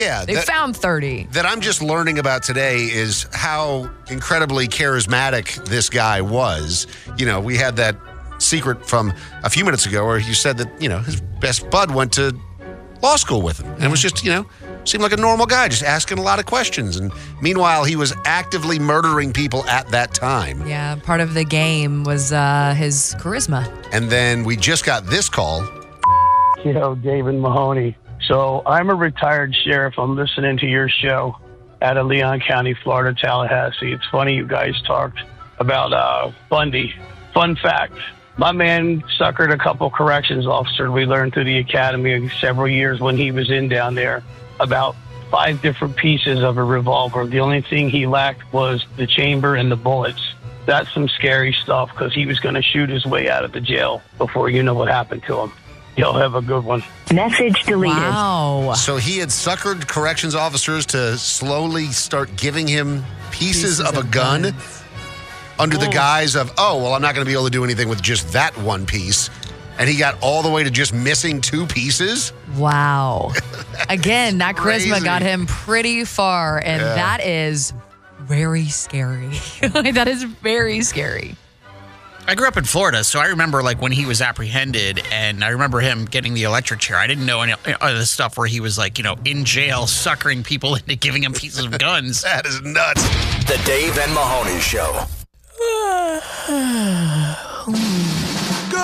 Yeah, They found 30. That I'm just learning about today is how incredibly charismatic this guy was. You know, we had that secret from a few minutes ago where you said that, his best bud went to law school with him. And it was just, seemed like a normal guy, just asking a lot of questions. And meanwhile, he was actively murdering people at that time. Yeah, part of the game was his charisma. And then we just got this call. David Mahoney. So I'm a retired sheriff. I'm listening to your show out of Leon County, Florida, Tallahassee. It's funny you guys talked about Bundy. Fun fact, my man suckered a couple corrections officers we learned through the academy several years when he was in down there. About 5 different pieces of a revolver. The only thing he lacked was the chamber and the bullets. That's some scary stuff because he was going to shoot his way out of the jail before you know what happened to him. Y'all have a good one. Message deleted. Wow. So he had suckered corrections officers to slowly start giving him pieces of a gun under the guise of, I'm not going to be able to do anything with just that one piece. And he got all the way to just missing 2 pieces? Wow. Again, that charisma crazy. got him pretty far, and that is very scary. That is very scary. I grew up in Florida, so I remember when he was apprehended, and I remember him getting the electric chair. I didn't know any of the stuff where he was in jail, suckering people into giving him pieces of guns. That is nuts. The Dave and Mahoney Show.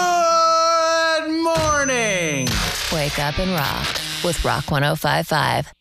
Good morning. Wake up and rock with Rock 105.5.